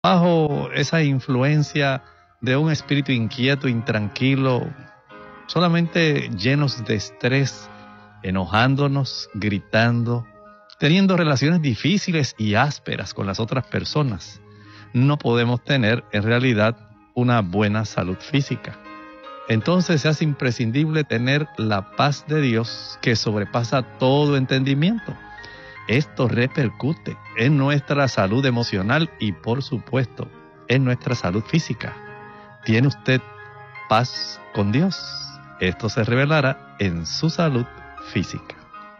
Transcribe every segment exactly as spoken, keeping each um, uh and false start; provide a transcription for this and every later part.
bajo esa influencia de un espíritu inquieto, intranquilo, solamente llenos de estrés, enojándonos, gritando, teniendo relaciones difíciles y ásperas con las otras personas, no podemos tener en realidad una buena salud física. Entonces se hace imprescindible tener la paz de Dios que sobrepasa todo entendimiento. Esto repercute en nuestra salud emocional y, por supuesto, en nuestra salud física. ¿Tiene usted paz con Dios? Esto se revelará en su salud física.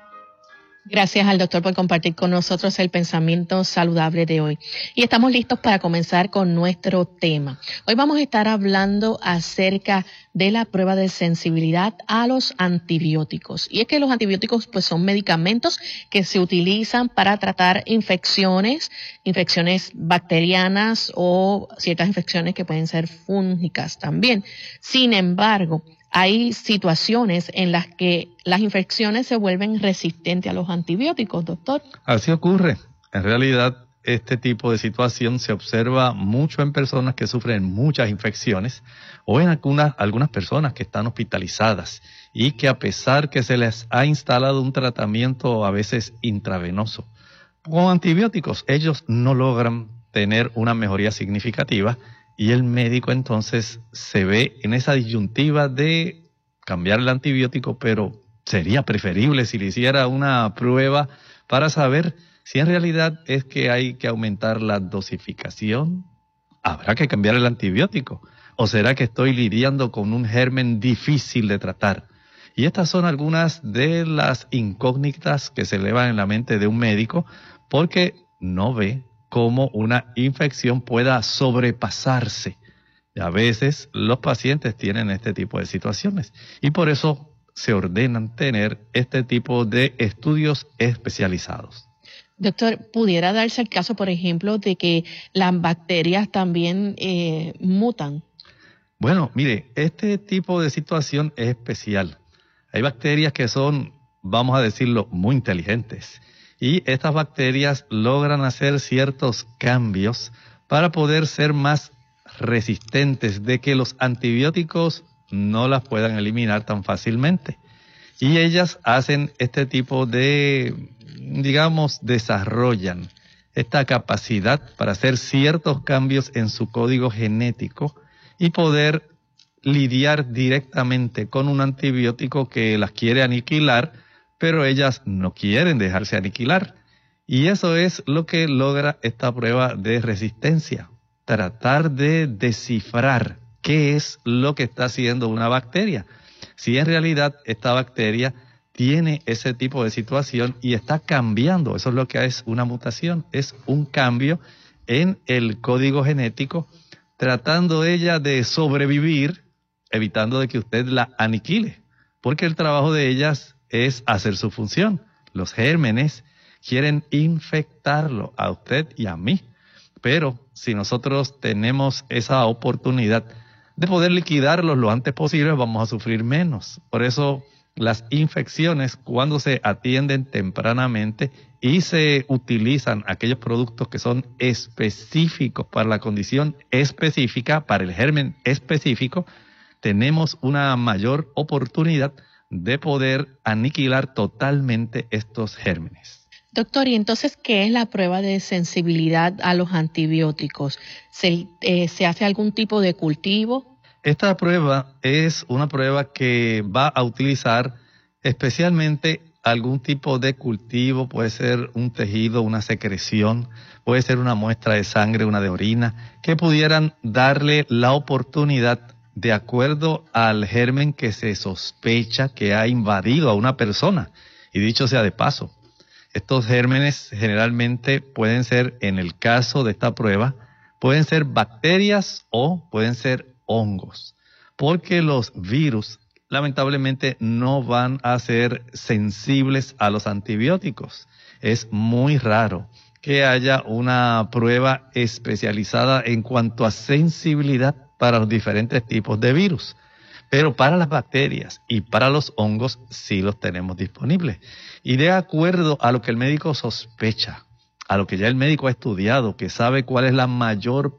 Gracias al doctor por compartir con nosotros el pensamiento saludable de hoy. Y estamos listos para comenzar con nuestro tema. Hoy vamos a estar hablando acerca de la prueba de sensibilidad a los antibióticos. Y es que los antibióticos pues son medicamentos que se utilizan para tratar infecciones, infecciones bacterianas o ciertas infecciones que pueden ser fúngicas también. Sin embargo, hay situaciones en las que las infecciones se vuelven resistentes a los antibióticos, doctor. Así ocurre. En realidad, este tipo de situación se observa mucho en personas que sufren muchas infecciones o en algunas, algunas personas que están hospitalizadas y que a pesar que se les ha instalado un tratamiento a veces intravenoso con antibióticos, ellos no logran tener una mejoría significativa. Y el médico entonces se ve en esa disyuntiva de cambiar el antibiótico, pero sería preferible si le hiciera una prueba para saber si en realidad es que hay que aumentar la dosificación. ¿Habrá que cambiar el antibiótico? ¿O será que estoy lidiando con un germen difícil de tratar? Y estas son algunas de las incógnitas que se elevan en la mente de un médico porque no ve cómo una infección pueda sobrepasarse. A veces los pacientes tienen este tipo de situaciones y por eso se ordenan tener este tipo de estudios especializados. Doctor, ¿pudiera darse el caso, por ejemplo, de que las bacterias también eh, mutan? Bueno, mire, este tipo de situación es especial. Hay bacterias que son, vamos a decirlo, muy inteligentes. Y estas bacterias logran hacer ciertos cambios para poder ser más resistentes de que los antibióticos no las puedan eliminar tan fácilmente. Y ellas hacen este tipo de, digamos, desarrollan esta capacidad para hacer ciertos cambios en su código genético y poder lidiar directamente con un antibiótico que las quiere aniquilar, pero ellas no quieren dejarse aniquilar. Y eso es lo que logra esta prueba de resistencia. Tratar de descifrar qué es lo que está haciendo una bacteria. Si en realidad esta bacteria tiene ese tipo de situación y está cambiando, eso es lo que es una mutación, es un cambio en el código genético, tratando ella de sobrevivir, evitando de que usted la aniquile, porque el trabajo de ellas es hacer su función. Los gérmenes quieren infectarlo a usted y a mí, pero si nosotros tenemos esa oportunidad de poder liquidarlos lo antes posible, vamos a sufrir menos. Por eso las infecciones, cuando se atienden tempranamente y se utilizan aquellos productos que son específicos para la condición específica, para el germen específico, tenemos una mayor oportunidad de poder aniquilar totalmente estos gérmenes. Doctor, ¿y entonces qué es la prueba de sensibilidad a los antibióticos? ¿Se, eh, ¿se hace algún tipo de cultivo? Esta prueba es una prueba que va a utilizar especialmente algún tipo de cultivo, puede ser un tejido, una secreción, puede ser una muestra de sangre, una de orina, que pudieran darle la oportunidad, de acuerdo al germen que se sospecha que ha invadido a una persona. Y dicho sea de paso, estos gérmenes generalmente pueden ser, en el caso de esta prueba, pueden ser bacterias o pueden ser hongos, porque los virus lamentablemente no van a ser sensibles a los antibióticos. Es muy raro que haya una prueba especializada en cuanto a sensibilidad para los diferentes tipos de virus. Pero para las bacterias y para los hongos sí los tenemos disponibles. Y de acuerdo a lo que el médico sospecha, a lo que ya el médico ha estudiado, que sabe cuál es la mayor